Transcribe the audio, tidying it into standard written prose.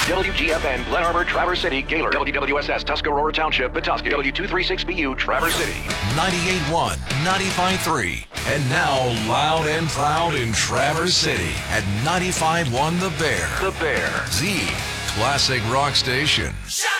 WGFN, Glen Arbor, Traverse City, Gaylord. WWSS, Tuscarora Township, Petoskey. W236BU, Traverse City. 98.1, 95.3, and now loud and proud in Traverse City at 95.1 The Bear. The Bear. The classic rock station.